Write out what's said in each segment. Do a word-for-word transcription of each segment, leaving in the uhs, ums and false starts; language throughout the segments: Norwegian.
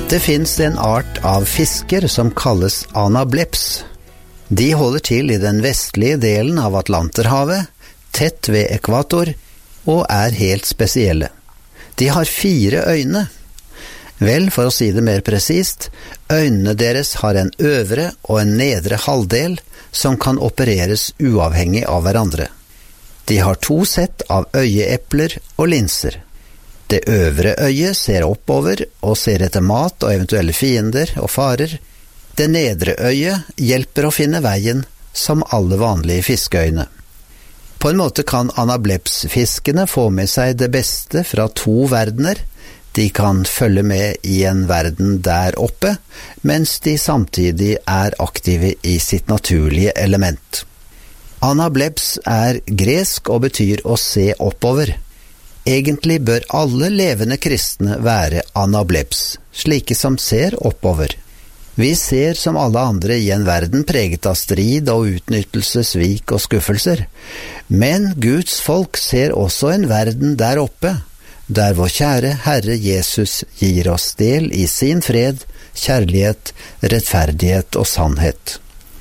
Det finns en art av fisker som kalles anableps. De holder til i den vestlige delen av Atlanterhavet, tett ved ekvator, og er helt spesielle. De har fire øyne. Vel, for å si det mer presist, øynene deres har en øvre og en nedre halvdel som kan opereres uavhengig av hverandre. De har to sett av øyeepler og linser. Det øvre øyet ser oppover og ser etter mat og eventuelle fiender og farer. Det nedre øyet hjelper å finne veien, som alle vanlige fiskeøyne. På en måte kan anablepsfiskene få med seg det beste fra to verdener. De kan følge med i en verden der oppe, mens de samtidig er aktive i sitt naturlige element. Anableps er gresk og betyr å se oppover. Egentlig bør alle levende kristne være anableps, slike som ser oppover. Vi ser som alle andre i en verden preget av strid og utnyttelse, svik og skuffelser. Men Guds folk ser også en verden der oppe, der vår kjære Herre Jesus gir oss del i sin fred, kjærlighet, rettferdighet og sannhet.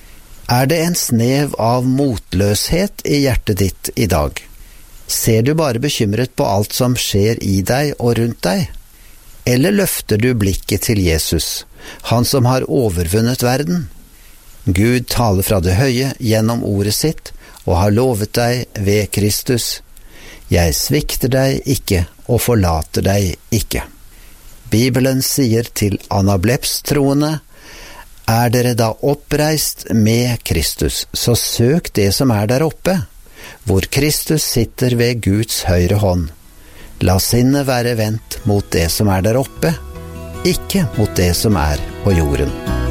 Er det en snev av motløshet i hjertet ditt i dag? Ser du bare bekymret på alt som skjer i deg og rundt deg? Eller løfter du blikket til Jesus, han som har overvunnet verden? Gud taler fra det høye gjennom ordet sitt, og har lovet deg ved Kristus: «Jeg svikter deg ikke og forlater deg ikke.» Bibelen sier til anableps-troende: «Er dere da oppreist med Kristus, så søk det som er der oppe, hvor Kristus sitter ved Guds høyre hånd. La sinnet være vendt mot det som er der oppe, ikke mot det som er på jorden.»